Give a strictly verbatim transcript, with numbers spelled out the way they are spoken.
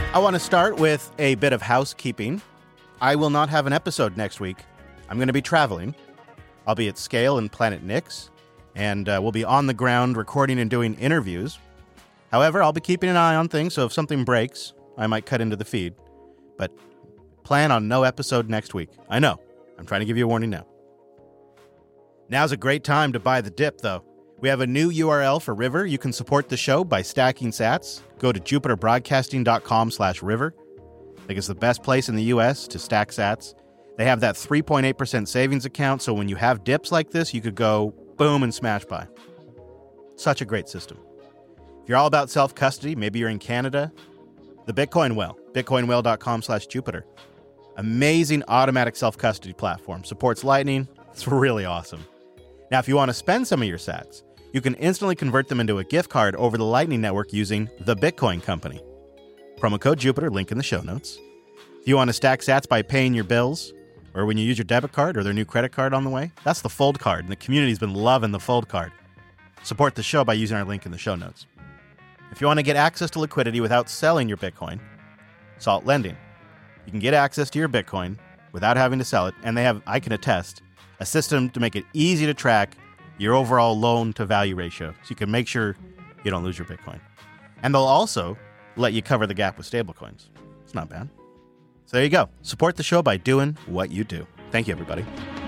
I want to start with a bit of housekeeping. I will not have an episode next week. I'm going to be traveling. I'll be at Scale and Planet Nix, and uh, we'll be on the ground recording and doing interviews. However, I'll be keeping an eye on things, so if something breaks, I might cut into the feed. But plan on no episode next week. I know. I'm trying to give you a warning now. Now's a great time to buy the dip, though. We have a new U R L for River. You can support the show by stacking sats. Go to jupiterbroadcasting.com slash river. I think it's the best place in the U S to stack sats. They have that three point eight percent savings account, so when you have dips like this, you could go boom and smash buy. Such a great system. If you're all about self-custody, maybe you're in Canada, the Bitcoin Well, bitcoinwell.com slash Jupiter. Amazing automatic self-custody platform. Supports Lightning. It's really awesome. Now, if you want to spend some of your sats, you can instantly convert them into a gift card over the Lightning Network using the Bitcoin Company. Promo code Jupiter, link in the show notes. If you want to stack sats by paying your bills, or when you use your debit card or their new credit card on the way, that's the Fold card, and the community's been loving the Fold card. Support the show by using our link in the show notes. If you want to get access to liquidity without selling your Bitcoin, Salt Lending. You can get access to your Bitcoin without having to sell it, and they have, I can attest, a system to make it easy to track your overall loan-to-value ratio, so you can make sure you don't lose your Bitcoin. And they'll also let you cover the gap with stablecoins. It's not bad. So there you go. Support the show by doing what you do. Thank you, everybody.